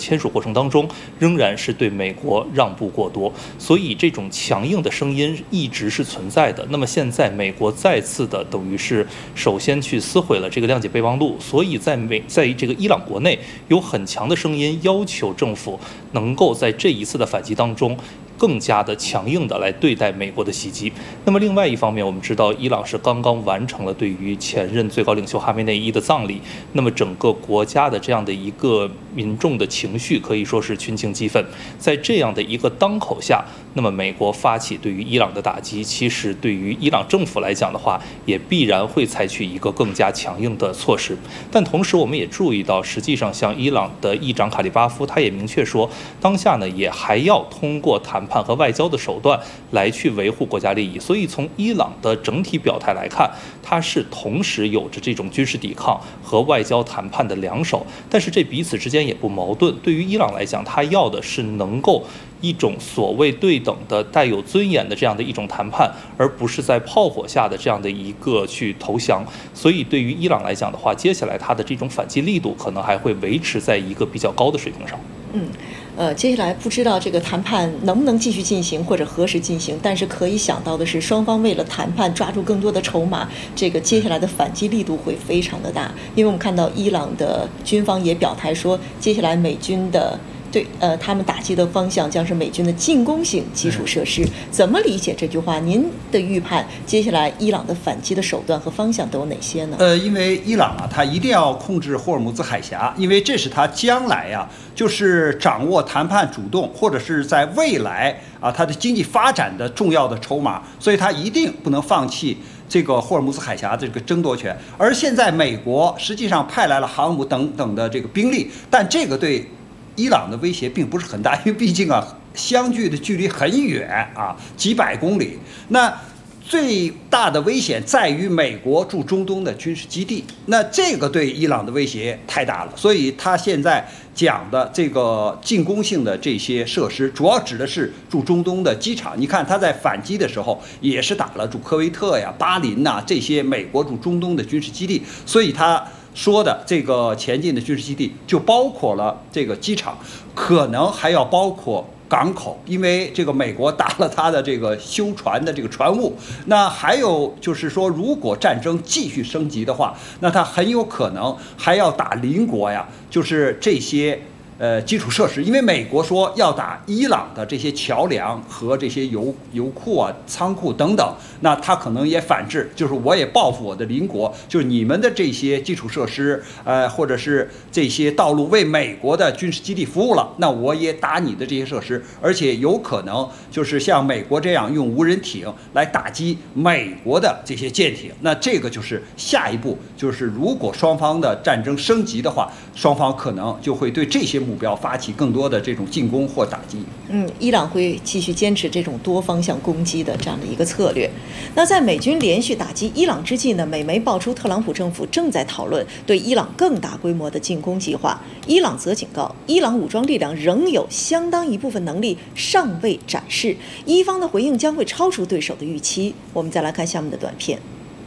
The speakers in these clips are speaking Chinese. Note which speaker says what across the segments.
Speaker 1: 签署过程当中，仍然是对美国让步过多，所以这种强硬的声音一直是存在的。那么现在美国再次的等于是首先去撕毁了这个谅解备忘录，所以在这个伊朗国内有很强的声音要求政府能够在这一次的反击当中更加的强硬的来对待美国的袭击。那么另外一方面，我们知道伊朗是刚刚完成了对于前任最高领袖哈梅内伊的葬礼，那么整个国家的这样的一个民众的情绪可以说是群情激愤。在这样的一个当口下，那么美国发起对于伊朗的打击，其实对于伊朗政府来讲的话，也必然会采取一个更加强硬的措施。但同时我们也注意到，实际上像伊朗的议长卡利巴夫他也明确说，当下呢也还要通过谈判和外交的手段来去维护国家利益。所以从伊朗的整体表态来看，它是同时有着这种军事抵抗和外交谈判的两手，但是这彼此之间也不矛盾。对于伊朗来讲，他要的是能够一种所谓对等的带有尊严的这样的一种谈判，而不是在炮火下的这样的一个去投降。所以对于伊朗来讲的话，接下来它的这种反击力度可能还会维持在一个比较高的水平上。
Speaker 2: 接下来不知道这个谈判能不能继续进行，或者何时进行，但是可以想到的是，双方为了谈判抓住更多的筹码，这个接下来的反击力度会非常的大。因为我们看到伊朗的军方也表态说，接下来美军的他们打击的方向将是美军的进攻性基础设施。怎么理解这句话？您的预判，接下来伊朗的反击的手段和方向都有哪些呢？
Speaker 3: 因为伊朗它一定要控制霍尔木兹海峡，因为这是它将来就是掌握谈判主动，或者是在未来它的经济发展的重要的筹码，所以它一定不能放弃这个霍尔木兹海峡的这个争夺权。而现在美国实际上派来了航母等等的这个兵力，但这个对伊朗的威胁并不是很大，因为毕竟相距的距离很远几百公里。那最大的危险在于美国驻中东的军事基地，那这个对伊朗的威胁太大了。所以他现在讲的这个进攻性的这些设施，主要指的是驻中东的机场。你看他在反击的时候也是打了驻科威特巴林这些美国驻中东的军事基地，所以他说的这个前进的军事基地就包括了这个机场，可能还要包括港口，因为这个美国打了他的这个修船的这个船坞。那还有就是说，如果战争继续升级的话，那他很有可能还要打邻国就是这些基础设施，因为美国说要打伊朗的这些桥梁和这些油库仓库等等，那他可能也反制，就是我也报复我的邻国，就是你们的这些基础设施或者是这些道路为美国的军事基地服务了，那我也打你的这些设施，而且有可能就是像美国这样用无人艇来打击美国的这些舰艇。那这个就是下一步，就是如果双方的战争升级的话，双方可能就会对这些目标发起更多的这种进攻或打击。
Speaker 2: 伊朗会继续坚持这种多方向攻击的这样的一个策略。那在美军连续打击伊朗之际呢，美媒爆出特朗普政府正在讨论对伊朗更大规模的进攻计划。伊朗则警告，伊朗武装力量仍有相当一部分能力尚未展示，伊方的回应将会超出对手的预期。我们再来看下面的短片。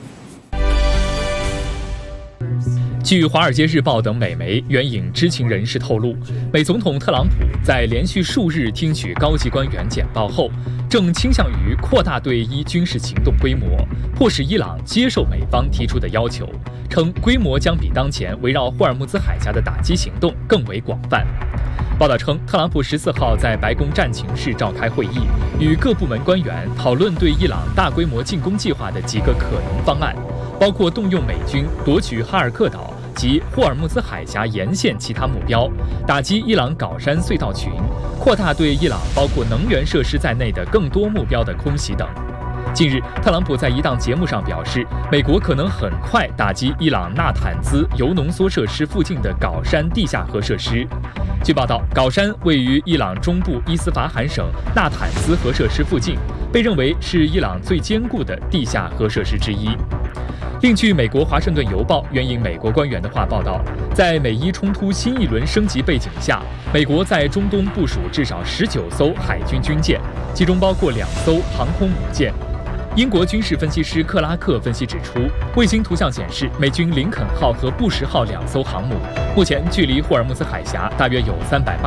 Speaker 4: 据《华尔街日报》等美媒援引知情人士透露，美总统特朗普在连续数日听取高级官员简报后，正倾向于扩大对伊军事行动规模，迫使伊朗接受美方提出的要求，称规模将比当前围绕霍尔木兹海峡的打击行动更为广泛。报道称，特朗普14号在白宫战情室召开会议，与各部门官员讨论对伊朗大规模进攻计划的几个可能方案，包括动用美军夺取哈尔克岛及霍尔木兹海峡沿线其他目标，打击伊朗搞山隧道群，扩大对伊朗包括能源设施在内的更多目标的空袭等。近日，特朗普在一档节目上表示，美国可能很快打击伊朗纳坦兹铀浓缩设施附近的搞山地下核设施。据报道，搞山位于伊朗中部伊斯法罕省纳坦兹核设施附近，被认为是伊朗最坚固的地下核设施之一。另据美国《华盛顿邮报》援引美国官员的话报道，在美伊冲突新一轮升级背景下，美国在中东部署至少19艘海军军舰，其中包括2艘航空母舰。英国军事分析师克拉克分析指出，卫星图像显示，美军林肯号和布什号2艘航母目前距离霍尔木兹海峡大约有380